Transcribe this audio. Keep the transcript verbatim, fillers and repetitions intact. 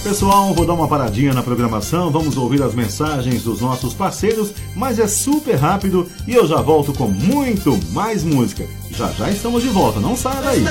Pessoal, vou dar uma paradinha na programação, vamos ouvir as mensagens dos nossos parceiros, mas é super rápido e eu já volto com muito mais música. Já já estamos de volta, não saia daí.